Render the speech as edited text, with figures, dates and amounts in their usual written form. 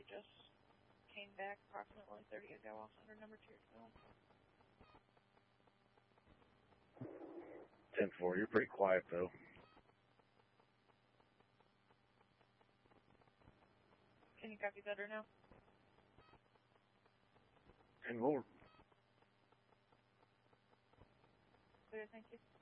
just came back approximately 30 ago off under number 2. 10-4, you're pretty quiet though. Can you copy better now? 10-4. Clear, thank you.